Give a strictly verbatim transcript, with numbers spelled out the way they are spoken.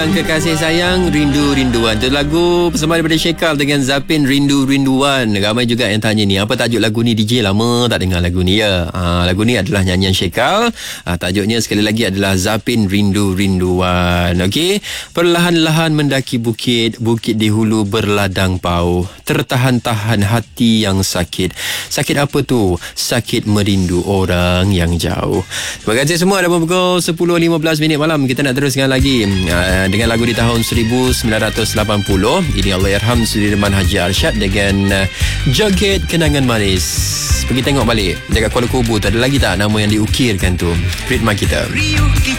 yang kekasih sayang, rindu-rinduan. Itu lagu bersama daripada Shekal dengan Zapin, Rindu-Rinduan. Ramai juga yang tanya ni, apa tajuk lagu ni? D J lama tak dengar lagu ni ya. Ha, lagu ni adalah nyanyian Shekal. Ha, tajuknya sekali lagi adalah Zapin, Rindu-Rinduan. Okey, perlahan-lahan mendaki bukit, bukit di hulu berladang pau. Tertahan-tahan hati yang sakit. Sakit apa tu? Sakit merindu orang yang jauh. Terima kasih semua. Dah pukul sepuluh lima belas minit malam. Kita nak teruskan lagi uh, dengan lagu di tahun seribu sembilan ratus lapan puluh. Ini Allahyarham Sudirman Haji Arsyad dengan uh, Joget Kenangan Manis. Pergi tengok balik dekat Kuala Kubu tu ada lagi tak nama yang diukirkan tu? Ritma kita.